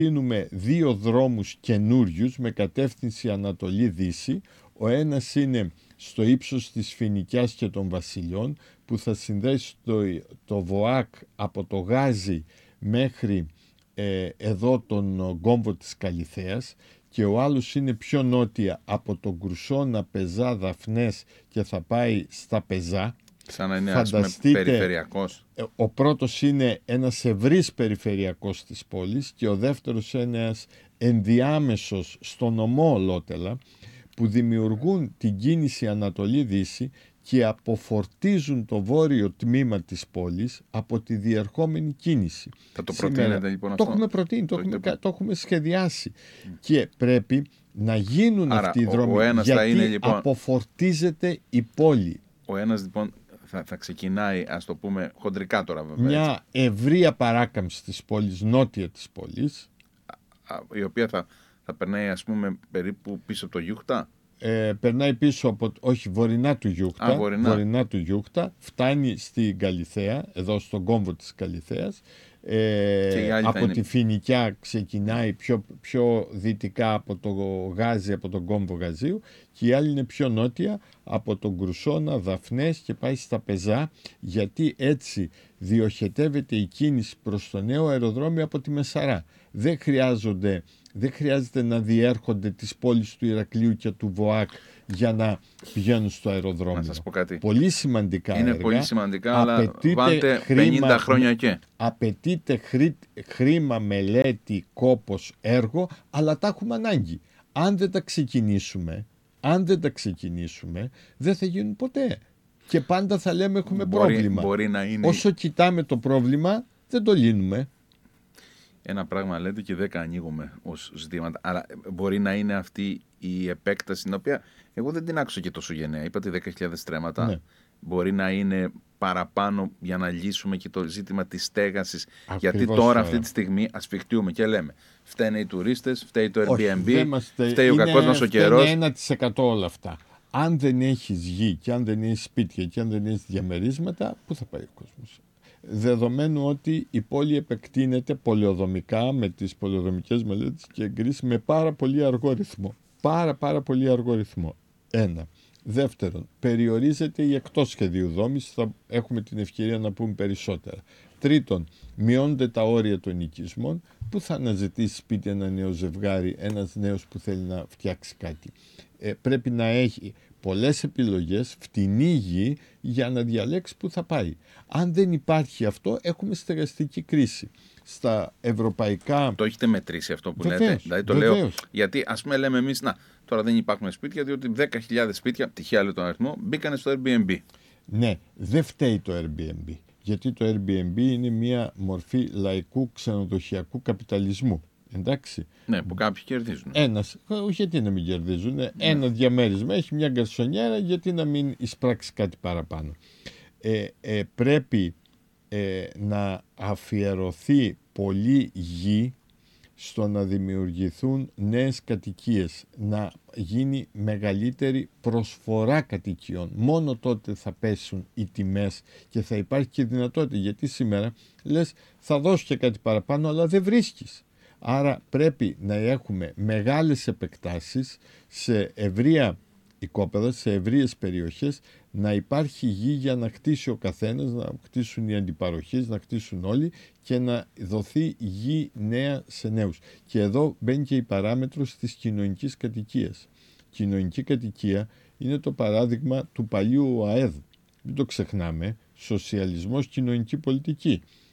Γίνουμε δύο δρόμους καινούριους με κατεύθυνση Ανατολή-Δύση. Ο ένας είναι στο ύψος της Φοινικιάς και των Βασιλιών, που θα συνδέσει το ΒΟΑΚ από το Γάζι μέχρι εδώ τον κόμβο της Καλιθέας, και ο άλλος είναι πιο νότια από τον Κρουσόνα, Πεζά, Δαφνές και θα πάει στα Πεζά. Σαν να είναι, ας πούμε, περιφερειακός. Ο πρώτος είναι ένας ευρύς περιφερειακός της πόλης και ο δεύτερος ένας ενδιάμεσος στον ομό Ολότελα, που δημιουργούν την κίνηση Ανατολή-Δύση και αποφορτίζουν το βόρειο τμήμα της πόλης από τη διερχόμενη κίνηση. Θα το προτείνετε λοιπόν αυτό? Το έχουμε προτείνει, το έχουμε σχεδιάσει. Και πρέπει να γίνουν αυτοί οι δρόμοι, γιατί είναι, λοιπόν, αποφορτίζεται η πόλη. Ο ένας λοιπόν θα ξεκινάει, ας το πούμε χοντρικά τώρα βέβαια, μια ευρεία παράκαμψη της πόλης, νότια της πόλης, η οποία θα περνάει, ας πούμε, περίπου πίσω από το Γιούχτα. Περνάει πίσω από, όχι, βορεινά του Γιούχτα, βορεινά του Γιούχτα, φτάνει στην Καλιθέα, εδώ στον κόμβο της Καλιθέας, από τη Φοινικιά ξεκινάει πιο δυτικά από το Γάζι, από τον κόμβο Γαζίου, και η άλλη είναι πιο νότια από τον Κρουσόνα, Δαφνές και πάει στα Πεζά, γιατί έτσι διοχετεύεται η κίνηση προς το νέο αεροδρόμιο από τη Μεσαρά. Δεν χρειάζεται να διέρχονται τις πόλεις του Ηρακλείου και του ΒΟΑΚ για να πηγαίνουν στο αεροδρόμιο. Να σας πω κάτι. Πολύ σημαντικά είναι έργα. Πολύ σημαντικά, αλλά βάλτε 50 χρόνια και. Απαιτείται χρήμα, μελέτη, κόπος, έργο, αλλά τα έχουμε ανάγκη. Αν δεν τα ξεκινήσουμε, δεν θα γίνουν ποτέ. Και πάντα θα λέμε έχουμε πρόβλημα. Μπορεί να είναι... Όσο κοιτάμε το πρόβλημα, δεν το λύνουμε. Ένα πράγμα λέτε και 10 ανοίγουμε ως ζητήματα. Αλλά μπορεί να είναι αυτή η επέκταση, την οποία εγώ δεν την άκουσα και τόσο γενναία. Είπατε 10.000 στρέμματα. Ναι. Μπορεί να είναι παραπάνω για να λύσουμε και το ζήτημα της στέγασης. Γιατί τώρα αυτή τη στιγμή ασφιχτούμε και λέμε φταίνε οι τουρίστες, φταίει το Airbnb, φταίει ο κακός μας ο καιρός. Είναι 1% όλα αυτά. Αν δεν έχεις γη και αν δεν έχεις σπίτια και αν δεν έχεις διαμερίσματα, πού θα πάει ο κόσμος? Δεδομένου ότι η πόλη επεκτείνεται πολεοδομικά με τις πολεοδομικές μελέτες και εγκρίσεις με πάρα πολύ αργό ρυθμό. Πάρα πολύ αργό ρυθμό. Ένα. Δεύτερον, περιορίζεται η εκτός σχεδίου δόμηση, θα έχουμε την ευκαιρία να πούμε περισσότερα. Τρίτον, μειώνονται τα όρια των οικισμών. Πού θα αναζητήσει σπίτι ένα νέο ζευγάρι, ένας νέος που θέλει να φτιάξει κάτι? Πρέπει να έχει πολλές επιλογές, φτηνή γη, για να διαλέξει που θα πάει. Αν δεν υπάρχει αυτό, έχουμε στεγαστική κρίση. Στα ευρωπαϊκά... Το έχετε μετρήσει αυτό που βεβαίως, λέτε? Δηλαδή το λέω, γιατί ας πούμε λέμε εμείς, τώρα δεν υπάρχουν σπίτια, διότι 10.000 σπίτια, τυχαία λέω τον αριθμό, μπήκανε στο Airbnb. Ναι, δεν φταίει το Airbnb, γιατί το Airbnb είναι μια μορφή λαϊκού ξενοδοχειακού καπιταλισμού. Εντάξει. Ναι, που κάποιοι κερδίζουν. Γιατί να μην κερδίζουν? Ένα διαμέρισμα έχει μια γκαρσονιέρα, γιατί να μην εισπράξει κάτι παραπάνω? Πρέπει να αφιερωθεί πολύ γη στο να δημιουργηθούν νέες κατοικίες, να γίνει μεγαλύτερη προσφορά κατοικιών. Μόνο τότε θα πέσουν οι τιμές και θα υπάρχει και δυνατότητα, γιατί σήμερα λες θα δώσω και κάτι παραπάνω, αλλά δεν βρίσκεις. Άρα πρέπει να έχουμε μεγάλες επεκτάσεις σε ευρεία οικόπεδα, σε ευρείες περιοχές, να υπάρχει γη για να χτίσει ο καθένας, να χτίσουν οι αντιπαροχείς, να χτίσουν όλοι και να δοθεί γη νέα σε νέους. Και εδώ μπαίνει και η παράμετρος της κοινωνικής κατοικίας. Κοινωνική κατοικία είναι το παράδειγμα του παλιού ΟΑΕΔ. Μην το ξεχνάμε, σοσιαλισμός, κοινωνική πολιτική.